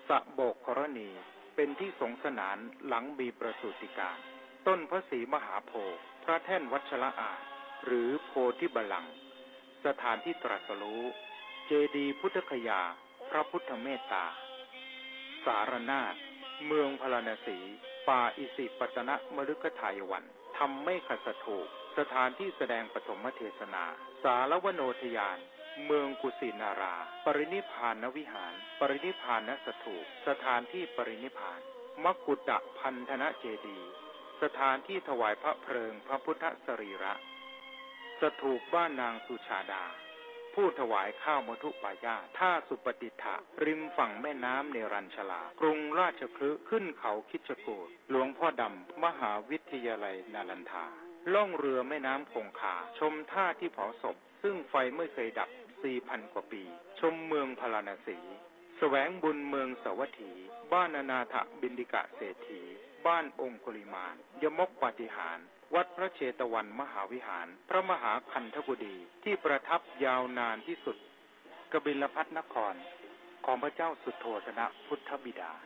สะโบกกรณีเป็นที่สงสนานหลังมีประสูติการต้นพระศรีมหาโพธิ์พระแท่นวัชระอาจหรือโพธิบัลลังก์สถานที่ตรัสรู้เจดีย์พุทธคยาพระพุทธเมตตาสารนาถเมืองพาราณสีป่าอิสิปตนมฤคทายวันธรรมไม่ขัดสถูปสถานที่แสดงปฐมเทศนาสารวโนทยานเมืองกุสินาราปรินิพพานวิหารปรินิพพานสถูปสถานที่ปรินิพพานมกุฏพันธนเจดีย์สถานที่ถวายพระเพลิงพระพุทธสรีระสถูปบ้านนางสุชาดาผู้ถวายข้าวมัทุปายาตท่าสุปฏิฐะริมฝั่งแม่น้ำเนรัญชลากรุงราชคฤห์ขึ้นเขาคิชกูฏหลวงพ่อดำมหาวิทยาลัยนาลันทาล่องเรือแม่น้ำคงคาชมท่าที่เผาศพซึ่งไฟไม่เคยดับ 4,000 กว่าปีชมเมืองพาราณสีแสวงบุญเมืองสวัสถีบ้านอนาถบิณฑิกะเศรษฐีบ้านองคุลิมานยมกปาฏิหาริย์วัดพระเชตวันมหาวิหารพระมหาคันธกุฎีที่ประทับยาวนานที่สุดกบิลพัสนครของพระเจ้าสุโธทนะพุทธบิดา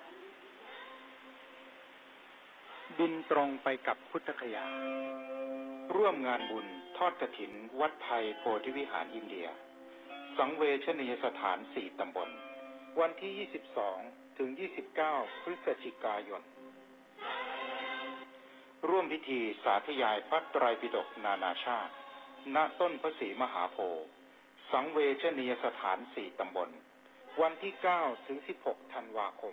บินตรงไปกับพุทธคยาร่วมงานบุญทอดกฐินวัดไทยโพธิวิหารอินเดียสังเวชนียสถาน4 ตำบลวันที่22 ถึง 29 พฤศจิกายนร่วมพิธีสาธยายพระไตรปิฎกนานาชาติณต้นพระศรีมหาโพธิ์สังเวชนียสถาน4 ตำบลวันที่9 ถึง 16 ธันวาคม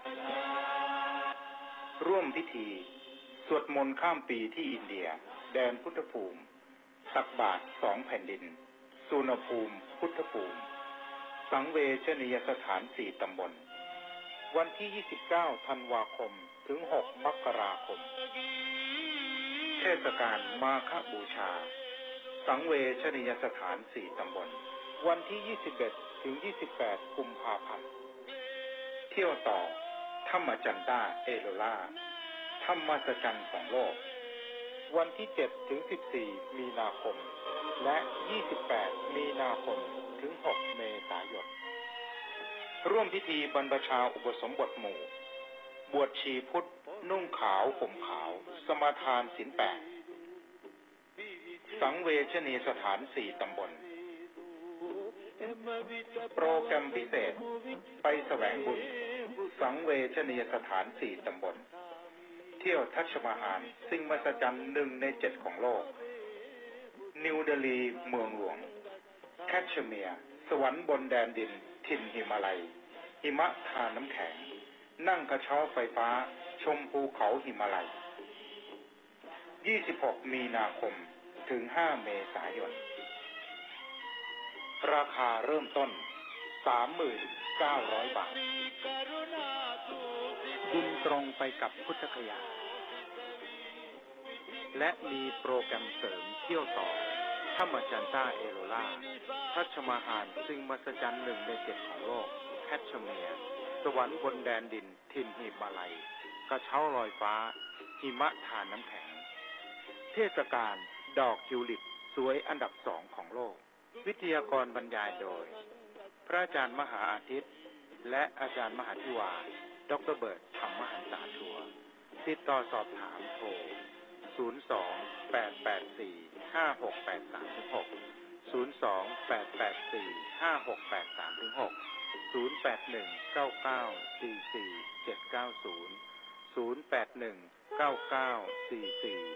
ร่วมพิธีสวดมนต์ข้ามปีที่อินเดียแดนพุทธภูมิตักบาตร2 แผ่นดินสุนภูมิพุทธภูมิสังเวชนียสถาน4 ตำบลวันที่29 ธันวาคมถึง 6 มกราคมเทศกาลมาฆบูชาสังเวชนียสถาน4 ตำบลวันที่21 ถึง 28 กุมภาพันธ์เที่ยวต่อธรรมจันต้าเอโลล่าธรรมสัจจ์ของโลกวันที่7 ถึง 14 มีนาคมและ28 มีนาคมถึง 6 เมษายนร่วมพิธีบรรพชาอุปสมบทหมู่บวชชีพุทธนุ่งขาวห่มขาวสมาทานศีล 8สังเวชนียสถาน4 ตำบลโปรแกรมพิเศษไปแสวงบุญสังเวชนียสถาน 4 ตำบลเที่ยวทัชมาฮาลสิ่งมหัศจรรย์1 ใน 7ของโลกนิวเดลีเมืองหลวงแคชเมียร์สวรรค์บนแดนดินถิ่นหิมาลัยหิมะทาน้ำแข็งนั่งกระเช้าไฟฟ้าชมภูเขาหิมาลัย26 มีนาคมถึง 5 เมษายนราคาเริ่มต้น 39,000 บาทบินตรงไปกับพุทธคยาและมีโปรแกรมเสริมเที่ยวต่อธรรมจันต้าเอโลล่าทัชมาฮาลสิ่งมหัศจรรย์1 ใน 7ของโลกแคชเมียร์สวรรค์บนแดนดินถิ่นหิมาลัยกระเช้าลอยฟ้าหิมะทานน้ำแข็งเทศกาลดอกทิวลิปสวยอันดับ 2 ของโลกวิทยากรบรรยายโดยพระอาจารย์มหาอาทิตย์และอาจารย์มหาธิวาดร.เบิร์ตธรรมหันษาทัวร์ติดต่อสอบถามโทร02-884-5683-6 02-884-5683-6 081-9944-790 081-9944